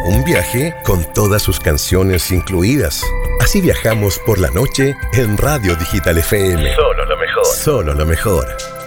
Un viaje con todas sus canciones incluidas. Así viajamos por la noche en Radio Digital FM. Solo lo mejor. Solo lo mejor.